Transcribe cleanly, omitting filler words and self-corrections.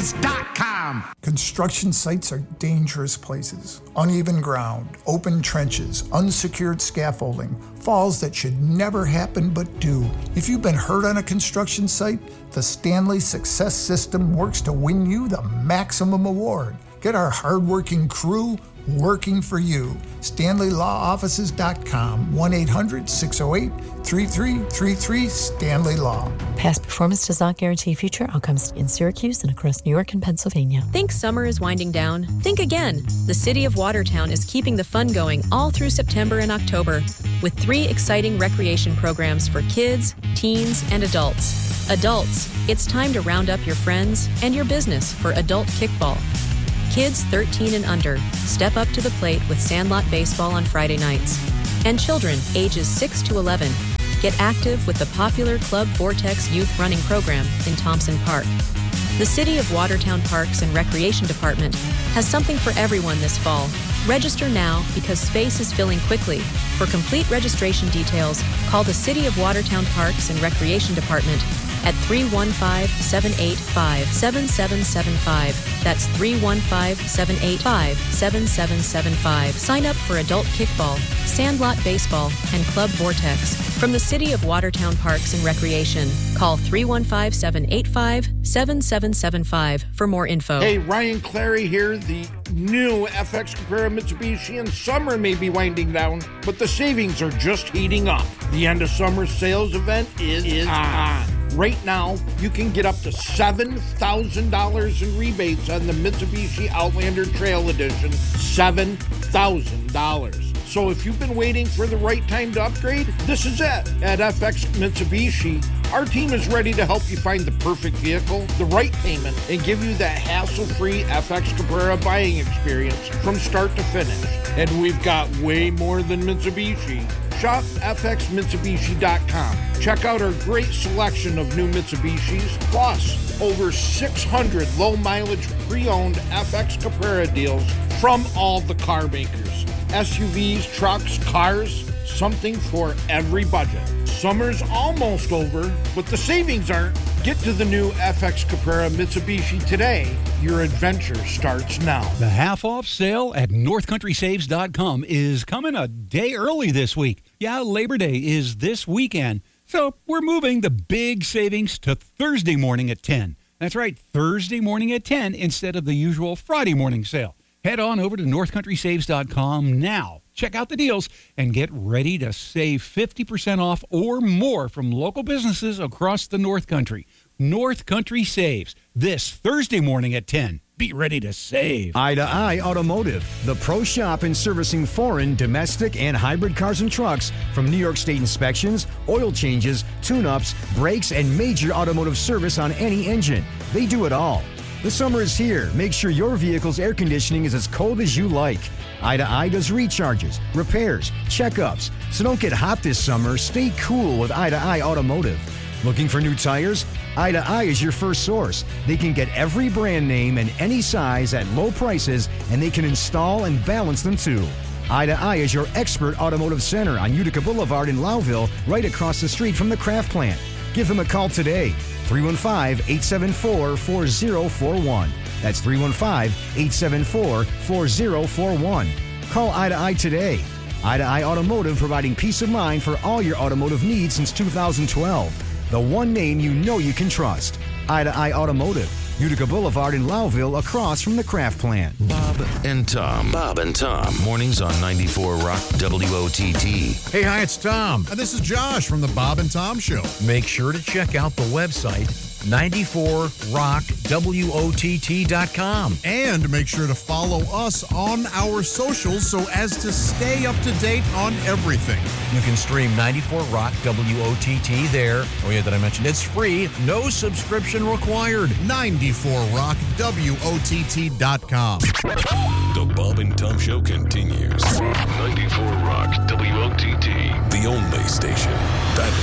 ForestAssociates.com. Construction sites are dangerous places. Uneven ground, open trenches, unsecured scaffolding, falls that should never happen but do. If you've been hurt on a construction site, the Stanley Success System works to win you the maximum award. Get our hardworking crew working for you. StanleyLawOffices.com, 1-800-608-3333, Stanley Law. Past performance does not guarantee future outcomes in Syracuse and across New York and Pennsylvania. Think summer is winding down? Think again. The City of Watertown is keeping the fun going all through September and October with 3 exciting recreation programs for kids, teens, and adults. Adults, it's time to round up your friends and your business for adult kickball. Kids 13 and under, step up to the plate with Sandlot Baseball on Friday nights. And children ages 6 to 11, get active with the popular Club Vortex Youth Running Program in Thompson Park. The City of Watertown Parks and Recreation Department has something for everyone this fall. Register now because space is filling quickly. For complete registration details, call the City of Watertown Parks and Recreation Department at 315-785-7775. That's 315-785-7775. Sign up for adult kickball, Sandlot Baseball, and Club Vortex. From the City of Watertown Parks and Recreation, call 315-785-7775 for more info. Hey, Ryan Clary here, the new FX Caprara Mitsubishi, and summer may be winding down, but the savings are just heating up. The end of summer sales event is on. Right now, you can get up to $7,000 in rebates on the Mitsubishi Outlander Trail Edition. $7,000. So if you've been waiting for the right time to upgrade, this is it. At FX Mitsubishi, our team is ready to help you find the perfect vehicle, the right payment, and give you that hassle-free FX Caprara buying experience from start to finish. And we've got way more than Mitsubishi. Shop FXMitsubishi.com. Check out our great selection of new Mitsubishis, plus over 600 low-mileage pre-owned FX Caprara deals from all the car makers. SUVs, trucks, cars, something for every budget. Summer's almost over, but the savings aren't. Get to the new FX Caprara Mitsubishi today. Your adventure starts now. The half-off sale at NorthCountrySaves.com is coming a day early this week. Yeah, Labor Day is this weekend, so we're moving the big savings to Thursday morning at 10. That's right, Thursday morning at 10 instead of the usual Friday morning sale. Head on over to NorthCountrySaves.com now. Check out the deals and get ready to save 50% off or more from local businesses across the North Country. North Country Saves, this Thursday morning at 10. Be ready to save. Eye to Eye Automotive, the pro shop in servicing foreign, domestic, and hybrid cars and trucks from New York State inspections, oil changes, tune-ups, brakes, and major automotive service on any engine. They do it all. The summer is here. Make sure your vehicle's air conditioning is as cold as you like. Eye to Eye does recharges, repairs, checkups. So don't get hot this summer. Stay cool with Eye to Eye Automotive. Looking for new tires? Eye to Eye is your first source. They can get every brand name and any size at low prices, and they can install and balance them too. Eye to Eye is your expert automotive center on Utica Boulevard in Lowville, right across the street from the Kraft plant. Give them a call today. 315-874-4041. That's 315-874-4041. Call Eye to Eye today. Eye to Eye Automotive, providing peace of mind for all your automotive needs since 2012. The one name you know you can trust. Eye to Eye Automotive. Utica Boulevard in Lowville, across from the Kraft plant. Bob and Tom. Bob and Tom. Mornings on 94 Rock WOTT. Hey, hi, it's Tom. And this is Josh from the Bob and Tom Show. Make sure to check out the website, 94rockwott.com. And make sure to follow us on our socials so as to stay up to date on everything. You can stream 94 Rock WOTT there. Oh, yeah, did I mention it's free? No subscription required. 94rockwott.com. The Bob and Tom Show continues. 94 Rock WOTT. The only station that